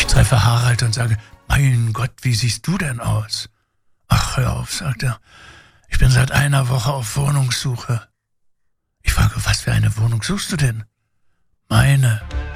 treffe Harald und sage, mein Gott, wie siehst du denn aus? Ach, hör auf, sagt er. Ich bin seit einer Woche auf Wohnungssuche. Ich frage, was für eine Wohnung suchst du denn? Meine.